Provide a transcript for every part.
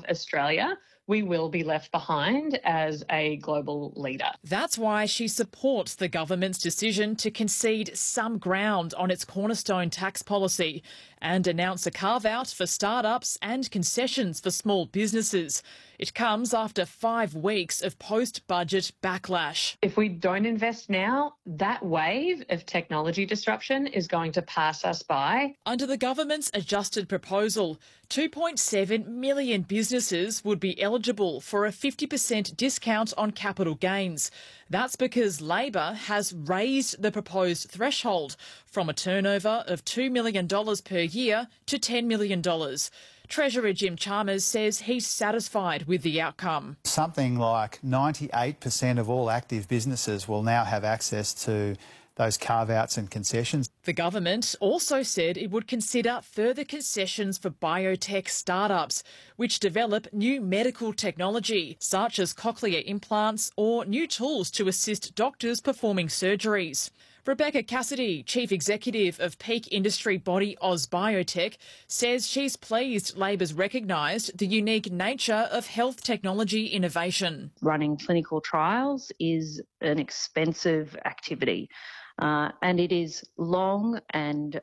Australia, we will be left behind as a global leader. That's why she supports the government's decision to concede some ground on its cornerstone tax policy and announce a carve-out for startups and concessions for small businesses. It comes after 5 weeks of post-budget backlash. If we don't invest now, that wave of technology disruption is going to pass us by. Under the government's adjusted proposal, 2.7 million businesses would be eligible for a 50% discount on capital gains. That's because Labor has raised the proposed threshold from a turnover of $2 million per year to $10 million. Treasurer Jim Chalmers says he's satisfied with the outcome. Something like 98% of all active businesses will now have access to those carve-outs and concessions. The government also said it would consider further concessions for biotech startups, which develop new medical technology, such as cochlear implants or new tools to assist doctors performing surgeries. Rebecca Cassidy, Chief Executive of peak industry body AusBiotech, says she's pleased Labor's recognised the unique nature of health technology innovation. Running clinical trials is an expensive activity, and it is long and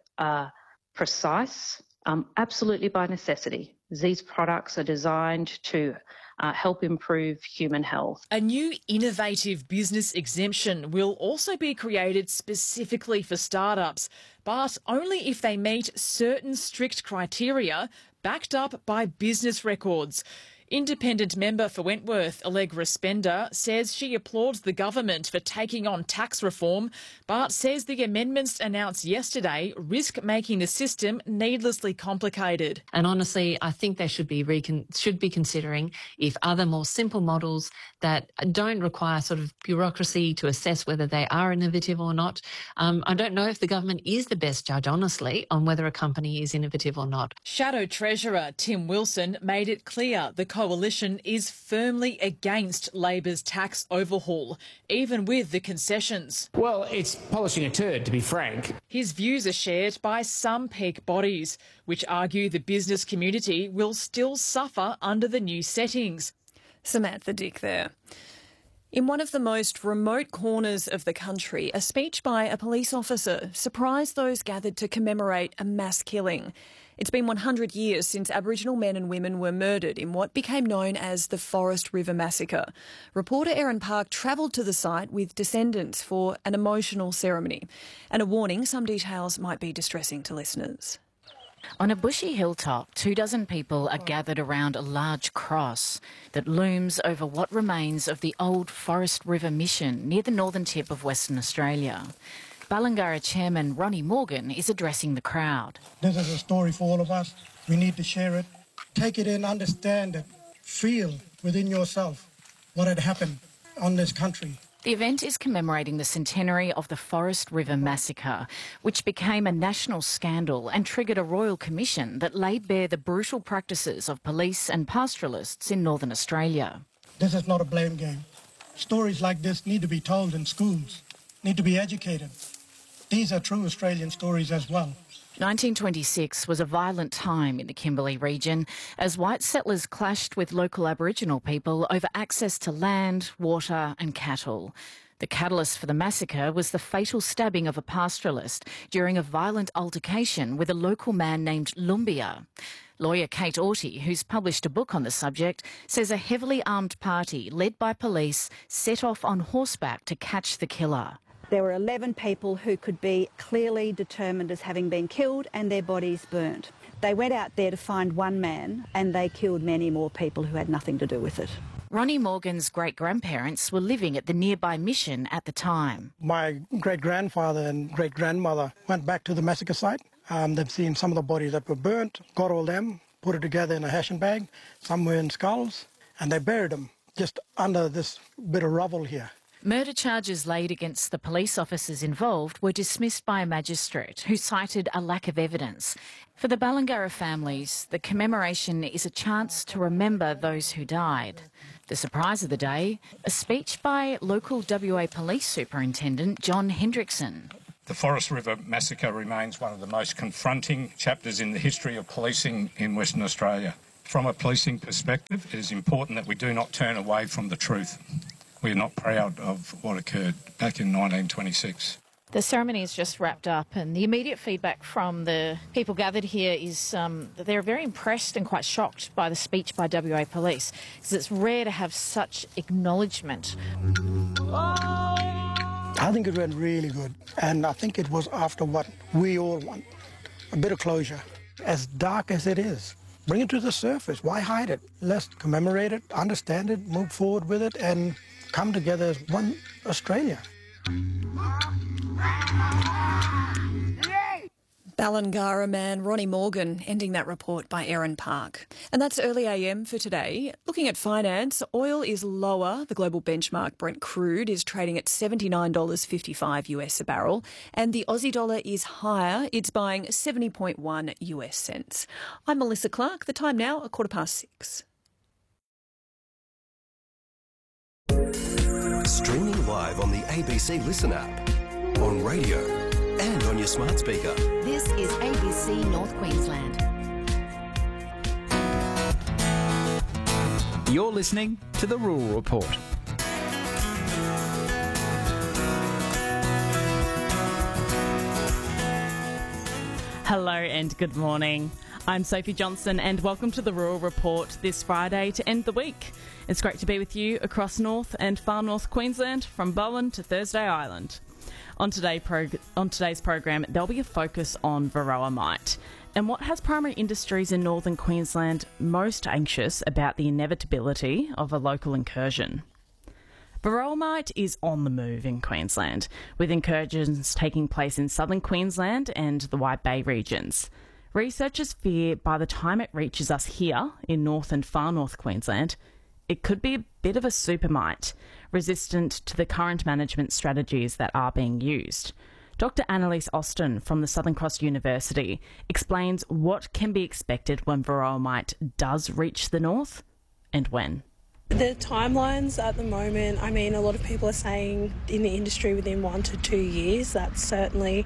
precise, absolutely by necessity. These products are designed to help improve human health. A new innovative business exemption will also be created specifically for startups, but only if they meet certain strict criteria backed up by business records. Independent member for Wentworth, Allegra Spender, says she applauds the government for taking on tax reform, but says the amendments announced yesterday risk making the system needlessly complicated. And honestly, I think they should be considering if other more simple models that don't require sort of bureaucracy to assess whether they are innovative or not. I don't know if the government is the best judge, honestly, on whether a company is innovative or not. Shadow Treasurer Tim Wilson made it clear the coalition is firmly against Labor's tax overhaul, even with the concessions. Well, it's polishing a turd, to be frank. His views are shared by some peak bodies, which argue the business community will still suffer under the new settings. Samantha Dick there. In one of the most remote corners of the country, a speech by a police officer surprised those gathered to commemorate a mass killing. It's been 100 years since Aboriginal men and women were murdered in what became known as the Forest River Massacre. Reporter Erin Park travelled to the site with descendants for an emotional ceremony. And a warning, some details might be distressing to listeners. On a bushy hilltop, 24 people are gathered around a large cross that looms over what remains of the old Forest River Mission near the northern tip of Western Australia. Balangara Chairman Ronnie Morgan is addressing the crowd. This is a story for all of us. We need to share it. Take it in, understand it, feel within yourself what had happened on this country. The event is commemorating the centenary of the Forest River Massacre, which became a national scandal and triggered a royal commission that laid bare the brutal practices of police and pastoralists in Northern Australia. This is not a blame game. Stories like this need to be told in schools, need to be educated. These are true Australian stories as well. 1926 was a violent time in the Kimberley region as white settlers clashed with local Aboriginal people over access to land, water and cattle. The catalyst for the massacre was the fatal stabbing of a pastoralist during a violent altercation with a local man named Lumbia. Lawyer Kate Aughty, who's published a book on the subject, says a heavily armed party led by police set off on horseback to catch the killer. There were 11 people who could be clearly determined as having been killed and their bodies burnt. They went out there to find one man and they killed many more people who had nothing to do with it. Ronnie Morgan's great-grandparents were living at the nearby mission at the time. My great-grandfather and great-grandmother went back to the massacre site. They've seen some of the bodies that were burnt, got all them, put it together in a hashing bag. Some were in skulls and they buried them just under this bit of rubble here. Murder charges laid against the police officers involved were dismissed by a magistrate who cited a lack of evidence. For the Balangara families, the commemoration is a chance to remember those who died. The surprise of the day, a speech by local WA Police Superintendent John Hendrickson. The Forest River Massacre remains one of the most confronting chapters in the history of policing in Western Australia. From a policing perspective, it is important that we do not turn away from the truth. We are not proud of what occurred back in 1926. The ceremony has just wrapped up, and the immediate feedback from the people gathered here is that they're very impressed and quite shocked by the speech by WA Police, because it's rare to have such acknowledgement. I think it went really good, and I think it was after what we all want, a bit of closure. As dark as it is, bring it to the surface. Why hide it? Let's commemorate it, understand it, move forward with it, and come together as one Australia. Ballangara man Ronnie Morgan ending that report by Erin Park. And that's Early AM for today. Looking at finance, oil is lower. The global benchmark Brent crude is trading at $79.55 US a barrel, and the Aussie dollar is higher. It's buying 70.1 US cents. I'm Melissa Clark. The time now, 6:15. Streaming live on the ABC Listen app, on radio and on your smart speaker. This is ABC North Queensland. You're listening to The Rural Report. Hello and good morning. I'm Sophie Johnson and welcome to The Rural Report this Friday to end the week. It's great to be with you across North and Far North Queensland, from Bowen to Thursday Island. On today's program, there'll be a focus on Varroa mite and what has primary industries in northern Queensland most anxious about the inevitability of a local incursion. Varroa mite is on the move in Queensland, with incursions taking place in southern Queensland and the White Bay regions. Researchers fear by the time it reaches us here in North and Far North Queensland, it could be a bit of a super mite, resistant to the current management strategies that are being used. Dr. Annalise Austin from the Southern Cross University explains what can be expected when Varroa mite does reach the north and when. The timelines at the moment, I mean, a lot of people are saying in the industry within 1 to 2 years. That's certainly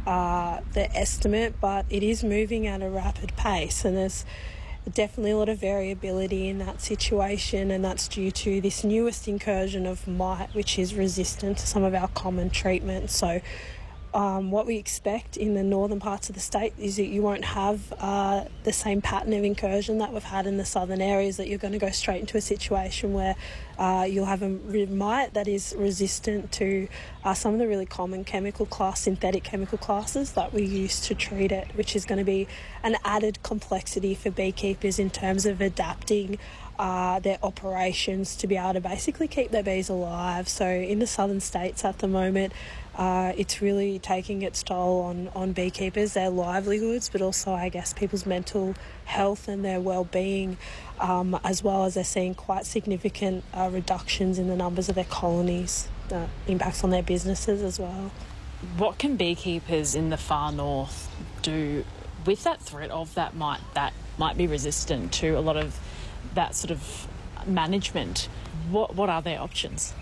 the estimate, but it is moving at a rapid pace, and there's definitely a lot of variability in that situation, and that's due to this newest incursion of mite, which is resistant to some of our common treatments. So what we expect in the northern parts of the state is that you won't have the same pattern of incursion that we've had in the southern areas, that you're going to go straight into a situation where you'll have a mite that is resistant to some of the really common synthetic chemical classes that we use to treat it, which is going to be an added complexity for beekeepers in terms of adapting their operations to be able to basically keep their bees alive. So in the southern states at the moment, it's really taking its toll on beekeepers, their livelihoods, but also, I guess, people's mental health and their well-being, as well as they're seeing quite significant reductions in the numbers of their colonies, impacts on their businesses as well. What can beekeepers in the far north do with that threat of that might be resistant to a lot of that sort of management? What are their options?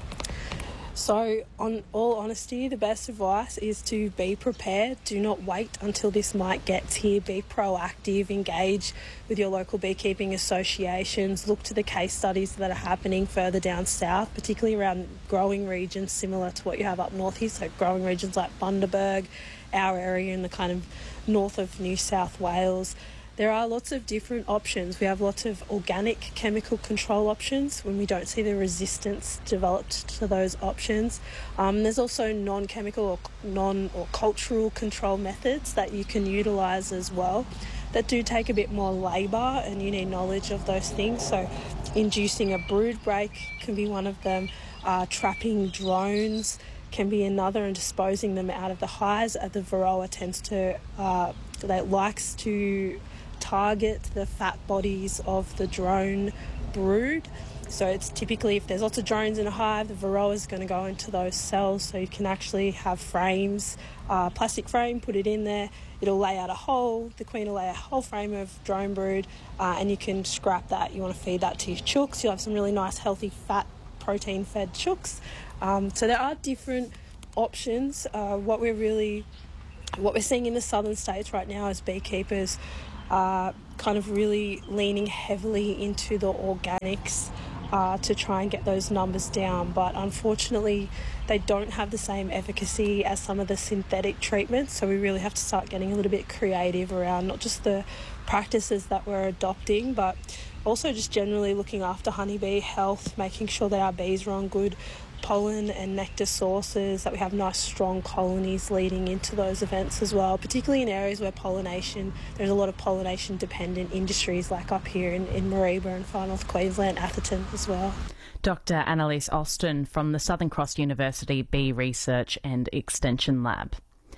So, on all honesty, the best advice is to be prepared. Do not wait until this mite gets here. Be proactive, engage with your local beekeeping associations, look to the case studies that are happening further down south, particularly around growing regions similar to what you have up north here, so growing regions like Bundaberg, our area in the kind of north of New South Wales. There are lots of different options. We have lots of organic chemical control options when we don't see the resistance developed to those options. There's also non-chemical or cultural control methods that you can utilise as well that do take a bit more labour, and you need knowledge of those things. So inducing a brood break can be one of them. Trapping drones can be another, and disposing them out of the hives. The Varroa tends to, likes to target the fat bodies of the drone brood. So it's typically, if there's lots of drones in a hive, the Varroa is going to go into those cells. So you can actually have frames, plastic frame, put it in there. It'll lay out a hole. The queen will lay a whole frame of drone brood, and you can scrap that. You want to feed that to your chooks. You'll have some really nice, healthy, fat, protein-fed chooks. So there are different options. What we're seeing in the southern states right now is beekeepers kind of really leaning heavily into the organics to try and get those numbers down, but unfortunately they don't have the same efficacy as some of the synthetic treatments, so we really have to start getting a little bit creative around not just the practices that we're adopting, but also just generally looking after honeybee health, making sure that our bees are on good pollen and nectar sources, that we have nice strong colonies leading into those events as well, particularly in areas where there's a lot of pollination dependent industries like up here in Mareeba and Far North Queensland, Atherton as well. Dr Annalise Austin from the Southern Cross University Bee Research and Extension Lab.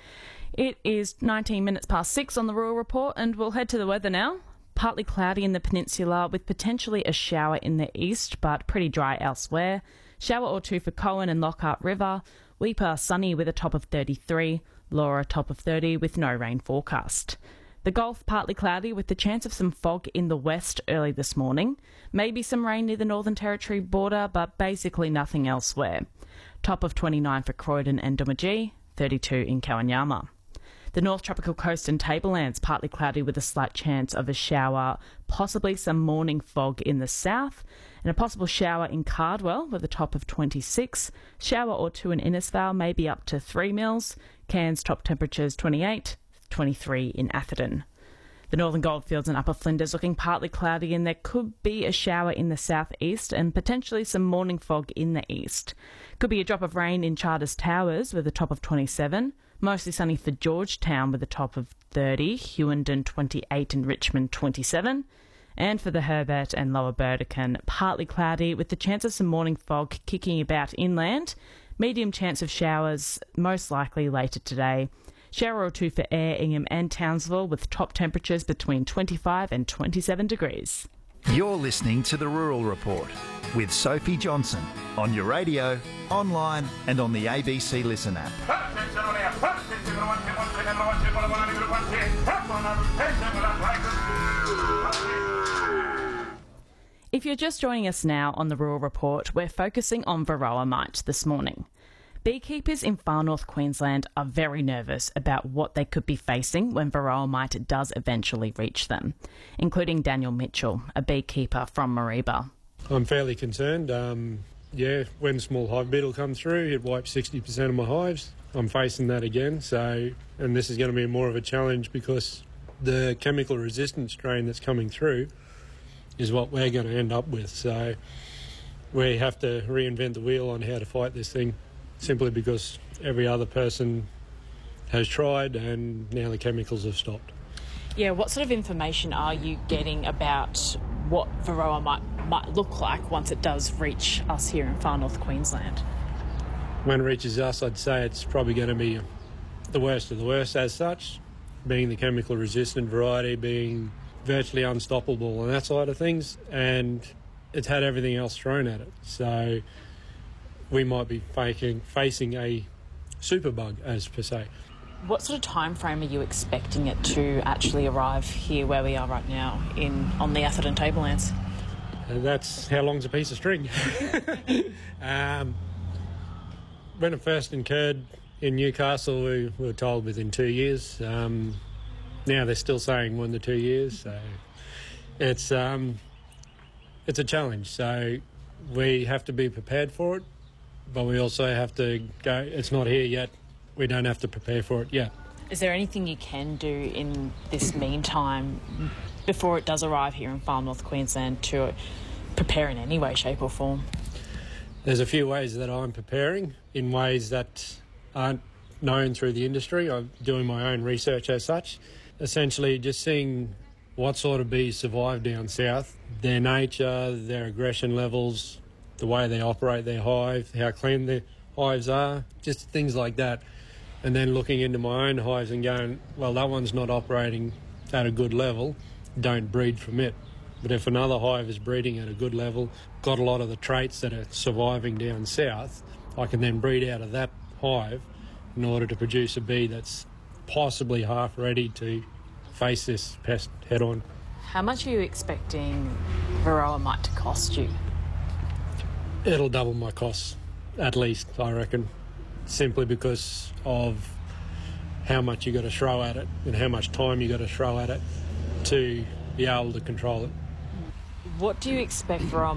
It is 19 minutes past 6 on the Rural Report, and we'll head to the weather now. Partly cloudy in the peninsula with potentially a shower in the east, but pretty dry elsewhere. Shower or two for Cowan and Lockhart River. Weipa sunny with a top of 33. Laura top of 30 with no rain forecast. The Gulf partly cloudy with the chance of some fog in the west early this morning. Maybe some rain near the Northern Territory border, but basically nothing elsewhere. Top of 29 for Croydon and Doomadgee, 32 in Kawanyama. The North Tropical Coast and Tablelands partly cloudy with a slight chance of a shower, possibly some morning fog in the south, and a possible shower in Cardwell with a top of 26. Shower or two in Innisfail, maybe up to 3 mils. Cairns top temperatures 28, 23 in Atherton. The Northern Goldfields and Upper Flinders looking partly cloudy, and there could be a shower in the southeast and potentially some morning fog in the east. Could be a drop of rain in Charters Towers with a top of 27. Mostly sunny for Georgetown with a top of 30, Hewenden 28 and Richmond 27. And for the Herbert and Lower Burdekin, partly cloudy with the chance of some morning fog kicking about inland. Medium chance of showers, most likely later today. Shower or two for Ayr, Ingham and Townsville with top temperatures between 25 and 27 degrees. You're listening to the Rural Report with Sophie Johnson on your radio, online and on the ABC Listen app. If you're just joining us now on the Rural Report, we're focusing on varroa mite this morning. Beekeepers in far north Queensland are very nervous about what they could be facing when varroa mite does eventually reach them, including Daniel Mitchell, a beekeeper from Mareeba. I'm fairly concerned. When small hive beetle comes through, it wipes 60% of my hives. I'm facing that again, and this is going to be more of a challenge because the chemical resistant strain that's coming through is what we're going to end up with. So we have to reinvent the wheel on how to fight this thing, simply because every other person has tried and now the chemicals have stopped. Yeah, what sort of information are you getting about what varroa might look like once it does reach us here in far north Queensland? When it reaches us, I'd say it's probably going to be the worst of the worst as such, being the chemical resistant variety, being virtually unstoppable on that side of things, and it's had everything else thrown at it. So we might be facing a superbug, as per se. What sort of time frame are you expecting it to actually arrive here where we are right now on the Atherton Tablelands? That's how long's a piece of string. When it first incurred in Newcastle, we were told within 2 years. Now they're still saying 1 to 2 years. So it's a challenge. So we have to be prepared for it, but we also have to go, it's not here yet. We don't have to prepare for it yet. Is there anything you can do in this meantime before it does arrive here in far north Queensland to prepare in any way, shape or form? There's a few ways that I'm preparing in ways that aren't known through the industry. I'm doing my own research as such. Essentially just seeing what sort of bees survive down south, their nature, their aggression levels, the way they operate their hive, how clean their hives are, just things like that. And then looking into my own hives and going, well, that one's not operating at a good level, don't breed from it. But if another hive is breeding at a good level, got a lot of the traits that are surviving down south, I can then breed out of that hive in order to produce a bee that's possibly half ready to face this pest head on. How much are you expecting varroa mite to cost you? It'll double my costs, at least, I reckon, simply because of how much you got to throw at it and how much time you got to throw at it to be able to control it. What do you expect from